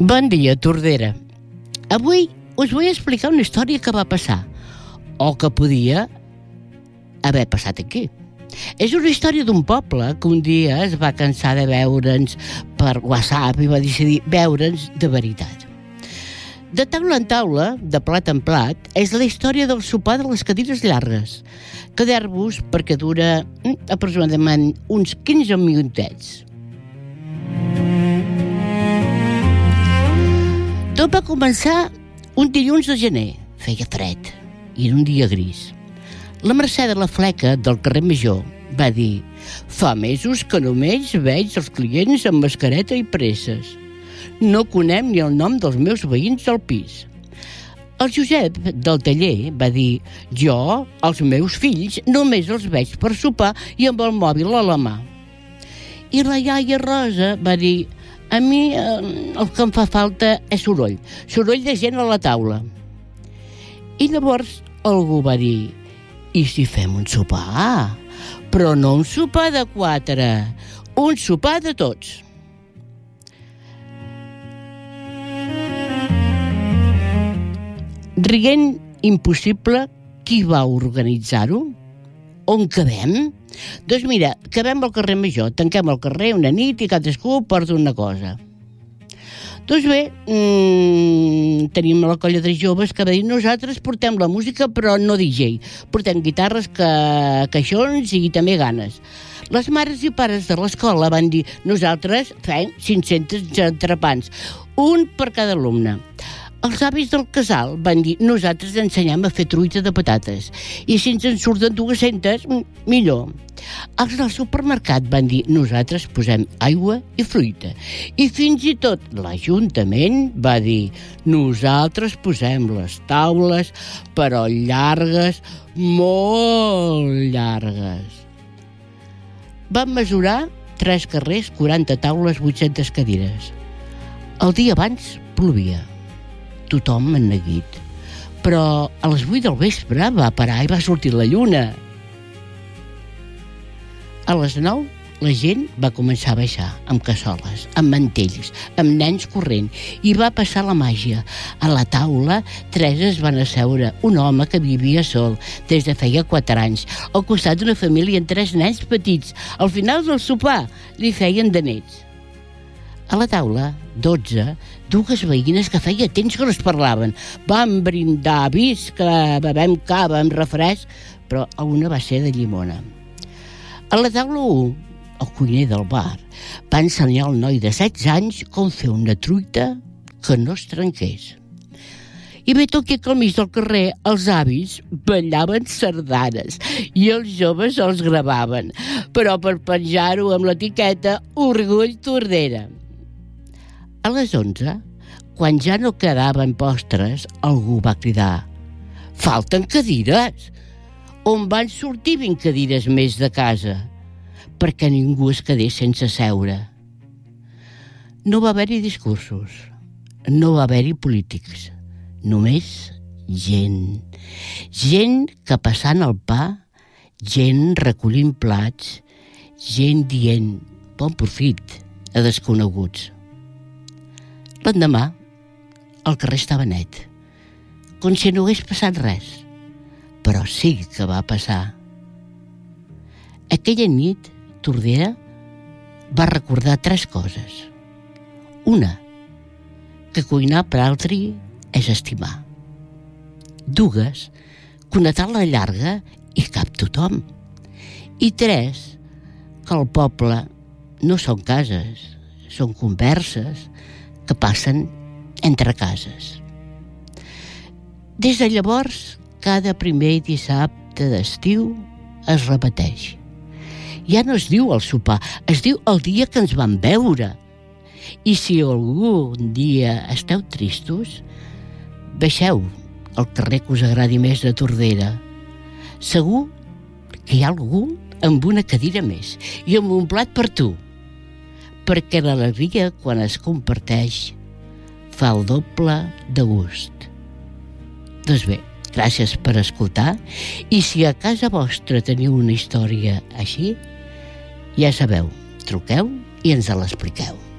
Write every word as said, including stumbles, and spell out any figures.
Bon dia, Tordera. Avui us vull explicar una història que va passar, o que podia haver passat aquí. És una història d'un poble que un dia es va cansar de veure'ns per WhatsApp i va decidir veure'ns de veritat. De taula en taula, de plat en plat, és la història del sopar de les cadires llargues. Quedeu-vos perquè dura mm, aproximadament uns quinze minutets. Tot va començar un dilluns de gener. Feia fred i era un dia gris. La Mercè de la Fleca, del carrer Major, va dir: «Fa mesos que només veig els clients amb mascareta i presses. No conec ni el nom dels meus veïns del pis». El Josep, del taller, va dir: «Jo, els meus fills, només els veig per sopar i amb el mòbil a la mà». I la iaia Rosa va dir: «A mi eh, el que em fa falta és soroll, soroll de gent a la taula». I llavors algú va dir: «I si fem un sopar? Però no un sopar de quatre, un sopar de tots». Rient impossible, qui va organitzar-ho? On quedem? Doncs mira, quedem al carrer Major, tanquem el carrer una nit i cadascú porta una cosa. Doncs bé, mmm, tenim la colla de joves que va dir: «Nosaltres portem la música però no D J, portem guitarres, ca... caixons i també ganes». Les mares i pares de l'escola van dir: «Nosaltres fem cinc-cents entrepans, un per cada alumne». Els avis del casal van dir: «Nosaltres ensenyem a fer truita de patates i si ens en surten dues-centes, millor». Els del supermercat van dir: «Nosaltres posem aigua i fruita». I fins i tot l'Ajuntament va dir: «Nosaltres posem les taules, però llargues, molt llargues». Van mesurar tres carrers, quaranta taules, vuit-centes cadires. El dia abans plovia. Tothom enneguit. Però a les vuit del vespre va parar i va sortir la lluna. A les nou la gent va començar a baixar amb cassoles, amb mantells, amb nens corrent, i va passar la màgia. A la taula, tres es van asseure un home que vivia sol des de feia quatre anys, al costat d'una família amb tres nens petits. Al final del sopar li feien de nets. A la taula, dotze, dues veïnes que feia temps que no es parlaven. Van brindar, vist que bevem cava amb refresc, però una va ser de llimona. A la taula u, el cuiner del bar, va ensenyar al noi de setze anys com fer una truita que no es trenqués. I bé, tot que al mig del carrer els avis ballaven sardanes i els joves els gravaven, però per penjar-ho amb l'etiqueta Orgull Tordera. A les onze, quan ja no quedaven postres, algú va cridar: «Falten cadires!» On van sortir vint cadires més de casa, perquè ningú es quedés sense seure. No va haver-hi discursos, no va haver-hi polítics, només gent. Gent que passant el pa, gent recollint plats, gent dient bon profit a desconeguts. L'endemà, el carrer estava net, com si no hagués passat res, però sí que va passar. Aquella nit, Tordera va recordar tres coses. Una, que cuinar per altri és estimar. Dues, que una taula llarga hi cap tothom. I tres, que el poble no són cases, són converses que passen entre cases. Des de llavors, cada primer dissabte d'estiu es repeteix. Ja no es diu el sopar, es diu el dia que ens vam veure. I si algun dia esteu tristos, baixeu al carrer que us agradi més de Tordera. Segur que hi ha algú amb una cadira més i amb un plat per tu, perquè l'alegria, quan es comparteix, fa el doble de gust. Doncs bé, gràcies per escoltar, i si a casa vostra teniu una història així, ja sabeu, truqueu i ens l'expliqueu.